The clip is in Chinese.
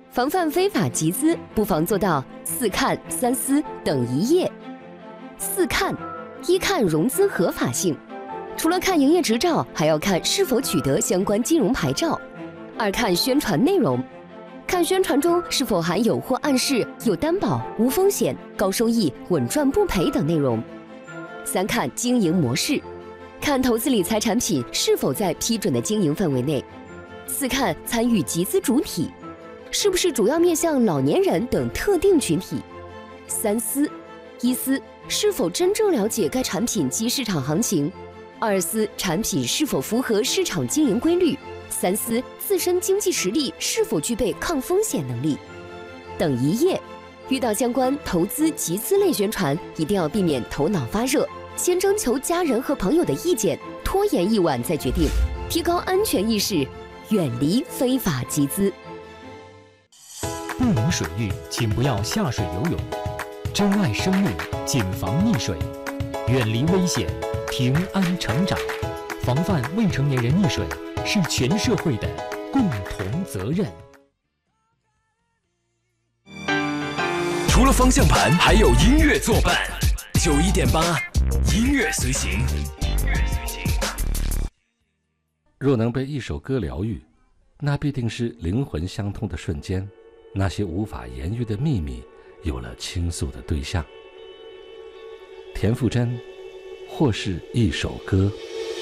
防范非法集资，不妨做到4看3思等一业。4看：一看融资合法性，除了看营业执照，还要看是否取得相关金融牌照。2看宣传内容，看宣传中是否含有或暗示有担保、无风险、高收益、稳赚不赔等内容。3看经营模式，看投资理财产品是否在批准的经营范围内。4看参与集资主体，是不是主要面向老年人等特定群体。3思：一思是否真正了解该产品及市场行情；2思产品是否符合市场经营规律；3思自身经济实力是否具备抗风险能力。等一业：遇到相关投资集资类宣传，一定要避免头脑发热，先征求家人和朋友的意见，拖延一晚再决定，提高安全意识，远离非法集资。 不明水域，请不要下水游泳。珍爱生命，谨防溺水，远离危险，平安成长。防范未成年人溺水是全社会的共同责任。 除了方向盘，还有音乐作伴。91.8，音乐随行。 若能被一首歌疗愈，那必定是灵魂相通的瞬间，那些无法言喻的秘密有了倾诉的对象。田馥甄，或是一首歌。